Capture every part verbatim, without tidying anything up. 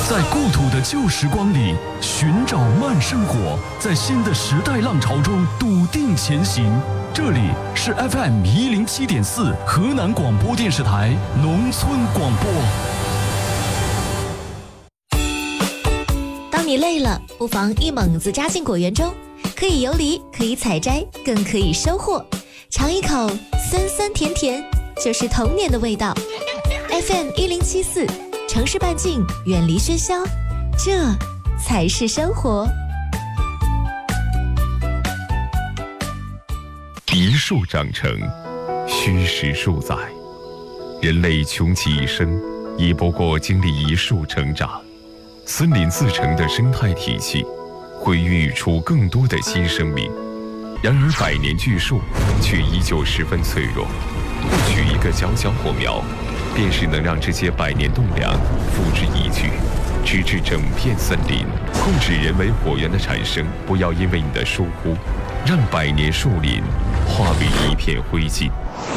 在故土的旧时光里寻找慢生活，在新的时代浪潮中笃定前行。这里是 F M 一零七点四河南广播电视台农村广播。 当你累了，不妨一猛子扎进果园中，可以游离，可以采摘，更可以收获。尝一口酸酸甜甜，就是童年的味道。F M 一零七四。城市半径，远离喧嚣，这才是生活。 一树长成，虚实数载。人类穷其一生，亦不过经历一树成长。森林自成的生态体系，会孕育出更多的新生命。然而，百年巨树却依旧十分脆弱。或许一个小小火苗，便是能让这些百年栋梁付之一炬，直至整片森林。控制人为火源的产生，不要因为你的疏忽，让百年树林化为一片灰烬。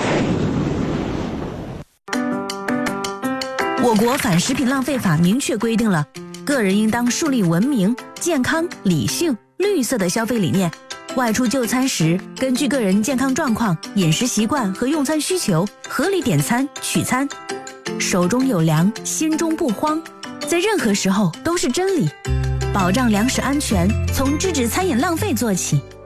我国反食品浪费法明确规定了，个人应当树立文明、健康、理性、绿色的消费理念。外出就餐时，根据个人健康状况、饮食习惯和用餐需求，合理点餐取餐。手中有粮，心中不慌，在任何时候都是真理。保障粮食安全，从制止餐饮浪费做起。